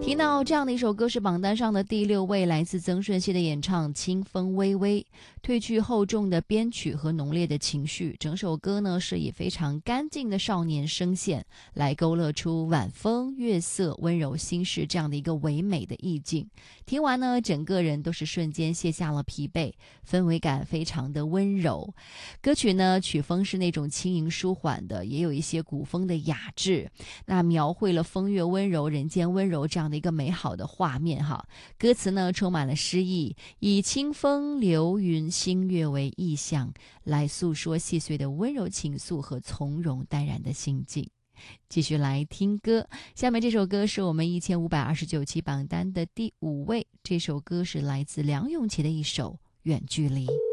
听到这样的一首歌是榜单上的第6位，来自曾舜晞的演唱《清风微微》，褪去厚重的编曲和浓烈的情绪，整首歌呢是以非常干净的少年声线来勾勒出晚风、月色、温柔心事这样的一个唯美的意境。听完呢，整个人都是瞬间卸下了疲惫，氛围感非常的温柔。歌曲呢，曲风是那种轻盈舒缓的，也有一些古风的雅致，那描绘了风月温柔、人间温柔这样的一个美好的画面哈。歌词呢充满了诗意，以清风、流云、星月为意象，来诉说细碎的温柔情愫和从容淡然的心境。继续来听歌，下面这首歌是我们1529期榜单的第5位，这首歌是来自梁咏琪的一首《远距离》。